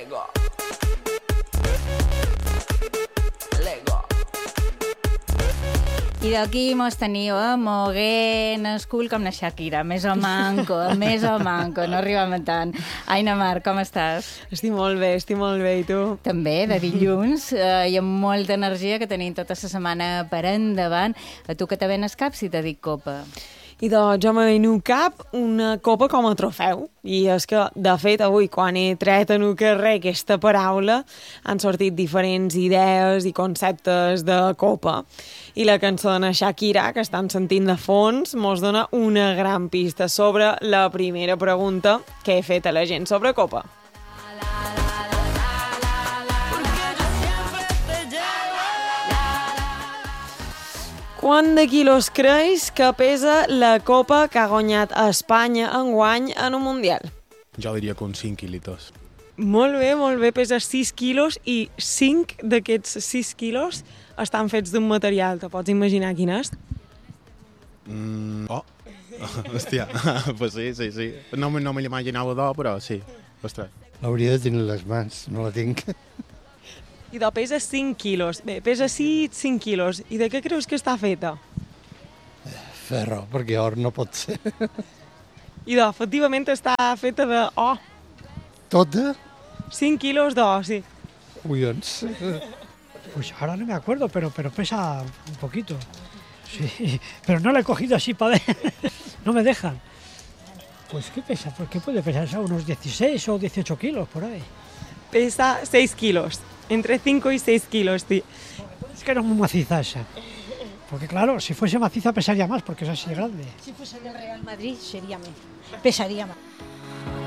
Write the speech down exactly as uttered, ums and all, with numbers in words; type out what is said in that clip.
Lego. Lego. I d'aquí mos teniu a moguent el cul com la Shakira, més o manco, més o manco, no arribem a tant. Aina Mar, com estàs? Estic molt bé, estic molt bé, i tu? També, de dilluns, eh, i amb molta energia que tenim tota la setmana per endavant. A tu que te ven el cap si te dic copa? I doncs jo m'he venut cap una copa com a trofeu. I és que, de fet, avui, quan he tret en el carrer aquesta paraula, han sortit diferents idees i conceptes de copa. I la cançó de Shakira, que estan sentint de fons, mos dona una gran pista sobre la primera pregunta que he fet a la gent sobre copa. Quant de quilos creus que pesa la copa que ha guanyat a Espanya enguany en un Mundial? Jo diria que uns cinc quilitos. Molt bé, molt bé, pesa sis quilos i cinc d'aquests sis quilos estan fets d'un material. Te pots imaginar quin és? Mm, oh, hòstia, pues sí, sí, sí. No, me- no me l'imaginava d'or, però sí, ostres. L'hauria de tenir a les mans, no la tinc. I de pesa cinc quilos. Bé, pesa sis, cinc quilos. I de què creus que està feta? Ferro, perquè or no pot ser. I de, efectivament està feta de oh, Tota? cinc quilos d'or, sí. Collons. Pues ahora no me acuerdo, pero, pero pesa un poquito. Sí, pero no la he cogido así para ver. No me dejan. Pues ¿qué pesa? Pues ¿qué puede pesar? ¿Eso? Unos dieciséis o dieciocho kilos por ahí. Pesa seis kilos. Entre cinco y seis kilos, sí. Es que no es muy maciza esa. Porque claro, si fuese maciza pesaría más, porque es así grande. Si fuese del Real Madrid sería menos, pesaría más.